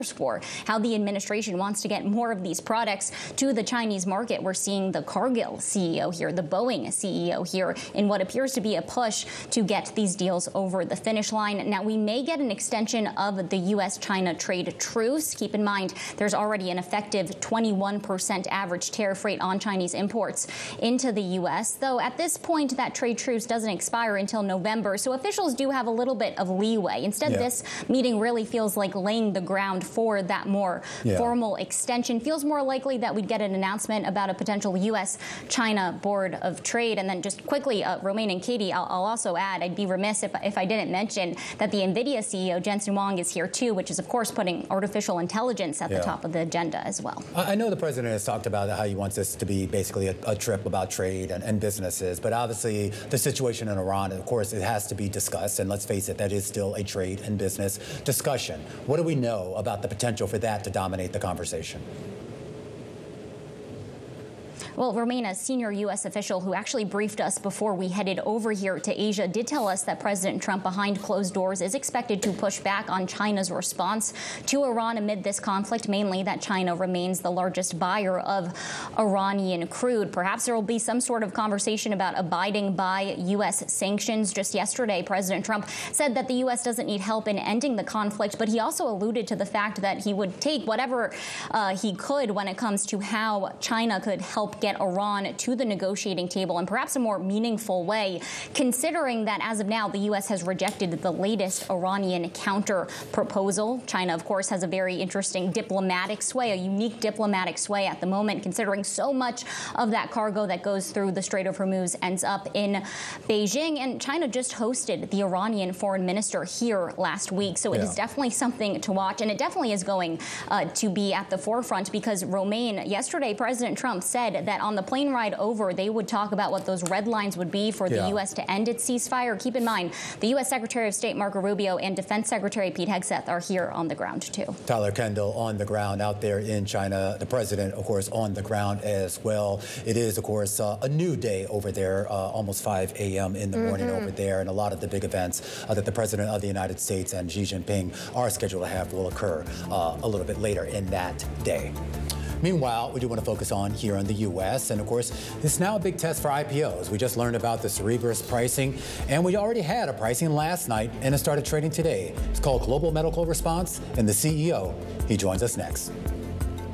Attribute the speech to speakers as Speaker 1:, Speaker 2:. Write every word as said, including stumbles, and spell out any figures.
Speaker 1: for how the administration wants to get more of these products to the Chinese market. We're seeing the Cargill C E O here, the Boeing C E O here, in what appears to be a push to get these deals over the finish line. Now, we may get an extension of the U S China trade truce. Keep in mind, there's already an effective twenty-one percent average tariff rate on Chinese imports into the U S, though at this point, that trade truce doesn't expire until November, so officials do have a little bit of leeway. Instead, yeah. this meeting really feels like laying the ground for that more yeah. formal extension. Feels more likely that we'd get an announcement about a potential U S China Board of Trade. And then just quickly, uh, Romaine and Katie, I'll, I'll also add, I'd be remiss if, if I didn't mention that the NVIDIA C E O, Jensen Huang, is here too, which is, of course, putting artificial intelligence at yeah. the top of the agenda as well.
Speaker 2: I know the president has talked about how he wants this to be basically a, a trip about trade and, and businesses, but obviously the situation in Iran, of course, it has to be discussed. And let's face it, that is still a trade and business discussion. What do we know about the potential for that to dominate the conversation?
Speaker 1: Well, Romaine, a senior U S official who actually briefed us before we headed over here to Asia, did tell us that President Trump, behind closed doors, is expected to push back on China's response to Iran amid this conflict, mainly that China remains the largest buyer of Iranian crude. Perhaps there will be some sort of conversation about abiding by U S sanctions. Just yesterday, President Trump said that the U S doesn't need help in ending the conflict, but he also alluded to the fact that he would take whatever uh, he could when it comes to how China could help get Iran to the negotiating table in perhaps a more meaningful way, considering that as of now, the U S has rejected the latest Iranian counter proposal. China, of course, has a very interesting diplomatic sway, a unique diplomatic sway at the moment, considering so much of that cargo that goes through the Strait of Hormuz ends up in Beijing. And China just hosted the Iranian foreign minister here last week. So yeah. it is definitely something to watch. And it definitely is going uh, to be at the forefront because, Romaine, yesterday, President Trump said that on the plane ride over, they would talk about what those red lines would be for yeah. the U S to end its ceasefire. Keep in mind, the U S Secretary of State Marco Rubio and Defense Secretary Pete Hegseth are here on the ground, too.
Speaker 2: Tyler Kendall on the ground out there in China. The president, of course, on the ground as well. It is, of course, uh, a new day over there, uh, almost five a m in the mm-hmm. morning over there. And a lot of the big events uh, that the president of the United States and Xi Jinping are scheduled to have will occur uh, a little bit later in that day. Meanwhile, we do want to focus on here in the U S. And of course, it's now a big test for I P Os. We just learned about the Cerebras pricing, and we already had a pricing last night, and it started trading today. It's called Global Medical Response, and the C E O, he joins us next.